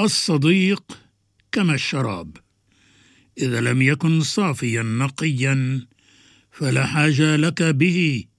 الصديق كما الشراب، إذا لم يكن صافيا نقيا فلا حاجة لك به